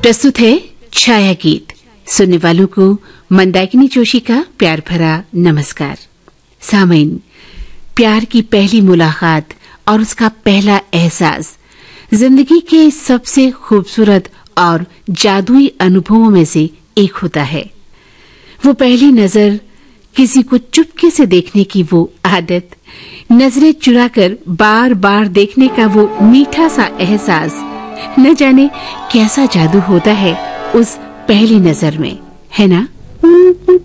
प्रस्तुत है छाया गीत। सुनने वालों को मंदाकिनी जोशी का प्यार भरा नमस्कार। सामईन, प्यार की पहली मुलाकात और उसका पहला एहसास जिंदगी के सबसे खूबसूरत और जादुई अनुभवों में से एक होता है। वो पहली नजर, किसी को चुपके से देखने की वो आदत, नजरें चुराकर बार बार देखने का वो मीठा सा एहसास, न जाने कैसा जादू होता है उस पहली नजर में, है ना?